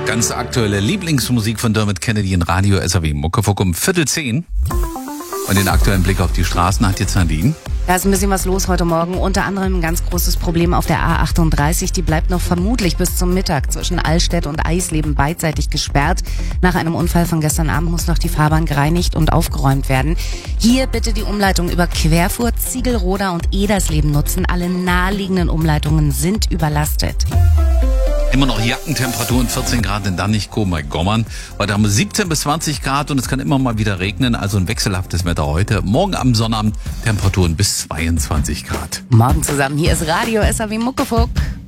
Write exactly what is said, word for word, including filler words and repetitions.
Ganz aktuelle Lieblingsmusik von Dermot Kennedy in Radio S A W Muckefuck um Viertel zehn. Und den aktuellen Blick auf die Straßen hat jetzt Nadine. Da ist ein bisschen was los heute Morgen. Unter anderem ein ganz großes Problem auf der A achtunddreißig. Die bleibt noch vermutlich bis zum Mittag zwischen Allstedt und Eisleben beidseitig gesperrt. Nach einem Unfall von gestern Abend muss noch die Fahrbahn gereinigt und aufgeräumt werden. Hier bitte die Umleitung über Querfurt, Ziegelroda und Edersleben nutzen. Alle naheliegenden Umleitungen sind überlastet. Immer noch Jackentemperaturen, vierzehn Grad in Dannichko bei Gommern. Heute haben wir siebzehn bis zwanzig Grad und es kann immer mal wieder regnen. Also ein wechselhaftes Wetter heute. Morgen am Sonnabend Temperaturen bis zweiundzwanzig Grad. Morgen zusammen, hier ist Radio S A W Muckefuck.